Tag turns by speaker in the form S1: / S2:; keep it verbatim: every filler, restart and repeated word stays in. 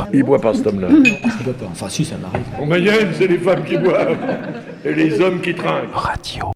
S1: pas.
S2: Il boit pas cet homme-là.
S1: Il boit pas. Enfin, si, ça m'arrive.
S2: En Mayenne, c'est les femmes qui boivent et les hommes qui trinquent.
S1: Radio.